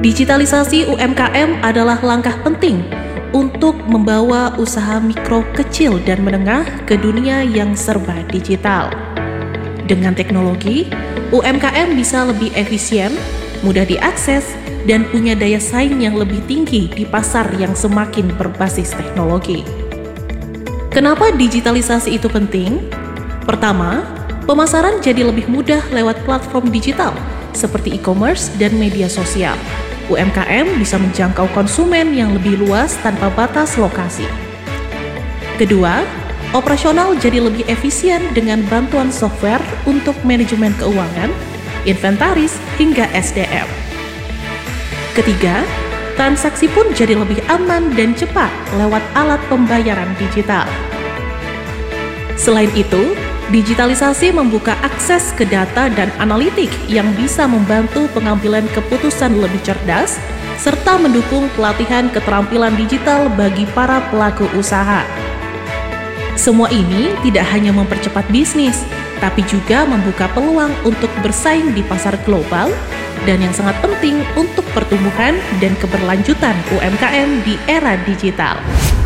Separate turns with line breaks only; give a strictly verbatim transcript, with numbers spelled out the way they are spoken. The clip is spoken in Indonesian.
Digitalisasi U M K M adalah langkah penting untuk membawa usaha mikro, kecil, dan menengah ke dunia yang serba digital. Dengan teknologi, U M K M bisa lebih efisien, mudah diakses, dan punya daya saing yang lebih tinggi di pasar yang semakin berbasis teknologi. Kenapa digitalisasi itu penting? Pertama, pemasaran jadi lebih mudah lewat platform digital seperti e-commerce dan media sosial. U M K M bisa menjangkau konsumen yang lebih luas tanpa batas lokasi. Kedua, operasional jadi lebih efisien dengan bantuan software untuk manajemen keuangan, inventaris, hingga S D M. Ketiga, transaksi pun jadi lebih aman dan cepat lewat alat pembayaran digital. Selain itu, digitalisasi membuka akses ke data dan analitik yang bisa membantu pengambilan keputusan lebih cerdas, serta mendukung pelatihan keterampilan digital bagi para pelaku usaha. Semua ini tidak hanya mempercepat bisnis, tapi juga membuka peluang untuk bersaing di pasar global, dan yang sangat penting untuk pertumbuhan dan keberlanjutan U M K M di era digital.